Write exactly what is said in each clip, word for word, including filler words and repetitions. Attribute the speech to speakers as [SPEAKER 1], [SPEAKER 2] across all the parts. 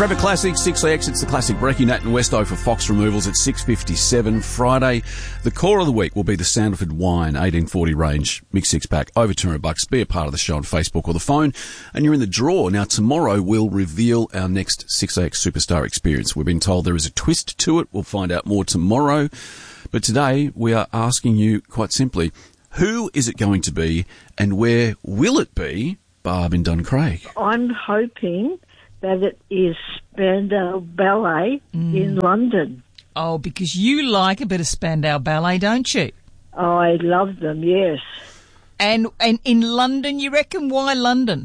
[SPEAKER 1] Forever Classic, six A X, it's the classic Brekkie, Nat and Westo for Fox Removals at six fifty-seven Friday. The core of the week will be the Sandalford Wine eighteen forty range mix six pack, over two hundred bucks. Be a part of the show on Facebook or the phone, and you're in the draw. Now, tomorrow we'll reveal our next six A X Superstar experience. We've been told there is a twist to it. We'll find out more tomorrow. But today we are asking you quite simply, who is it going to be and where will it be, Barb in Duncraig?
[SPEAKER 2] I'm hoping that it is Spandau Ballet mm. in London.
[SPEAKER 3] Oh, because you like a bit of Spandau Ballet, don't you?
[SPEAKER 2] I love them, yes.
[SPEAKER 3] And and in London, you reckon? Why London?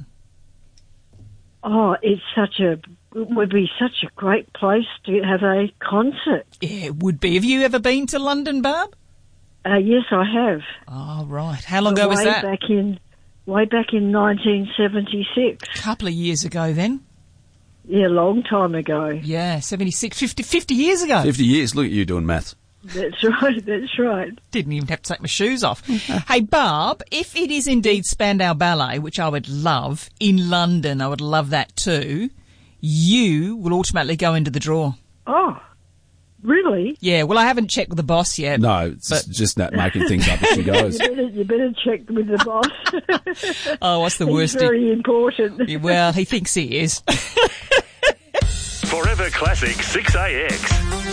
[SPEAKER 2] Oh, it's such a, it would be such a great place to have a concert.
[SPEAKER 3] Yeah, it would be. Have you ever been to London, Barb?
[SPEAKER 2] Uh, yes, I have.
[SPEAKER 3] Oh, right. How long ago was
[SPEAKER 2] way
[SPEAKER 3] that?
[SPEAKER 2] Back in, way back in nineteen seventy-six.
[SPEAKER 3] A couple of years ago then.
[SPEAKER 2] Yeah, a long time ago.
[SPEAKER 3] Yeah, seventy-six, fifty, fifty years ago.
[SPEAKER 1] fifty years. Look at you doing maths.
[SPEAKER 2] That's right, that's right.
[SPEAKER 3] Didn't even have to take my shoes off. Hey, Barb, if it is indeed Spandau Ballet, which I would love, in London, I would love that too, you will automatically go into the draw.
[SPEAKER 2] Oh, really?
[SPEAKER 3] Yeah, well, I haven't checked with the boss yet.
[SPEAKER 1] No, it's
[SPEAKER 3] but...
[SPEAKER 1] just Nat making things up as she goes.
[SPEAKER 2] you, better, you better check with the boss.
[SPEAKER 3] Oh, what's the
[SPEAKER 2] He's
[SPEAKER 3] worst?
[SPEAKER 2] very
[SPEAKER 3] he...
[SPEAKER 2] important.
[SPEAKER 3] Well, he thinks he is.
[SPEAKER 4] Forever Classic six A X.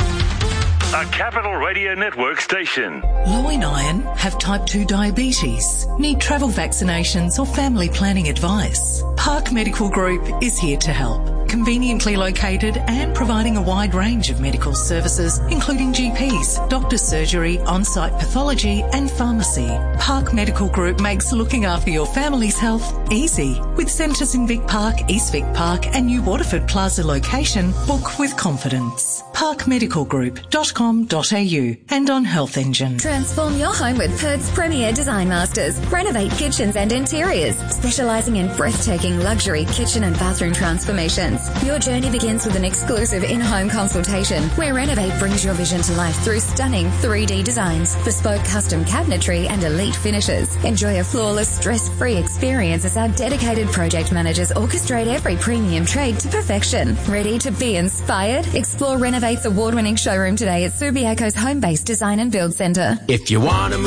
[SPEAKER 4] A Capital Radio Network station.
[SPEAKER 5] Low in iron, have type two diabetes, need travel vaccinations or family planning advice. Park Medical Group is here to help. Conveniently located and providing a wide range of medical services, including G Ps, doctor's surgery, on-site pathology and pharmacy. Park Medical Group makes looking after your family's health easy. With centres in Vic Park, East Vic Park and New Waterford Plaza location, book with confidence. park medical group dot com dot a u and on Health Engine.
[SPEAKER 6] Transform your home with Perth's premier design masters. Renovate kitchens and interiors, specialising in breathtaking luxury kitchen and bathroom transformations. Your journey begins with an exclusive in-home consultation where Renovate brings your vision to life through stunning three D designs, bespoke custom cabinetry and elite finishes. Enjoy a flawless, stress-free experience as our dedicated project managers orchestrate every premium trade to perfection. Ready to be inspired? Explore Renovate's award-winning showroom today at Subiaco's home-based design and build centre.
[SPEAKER 7] If you want to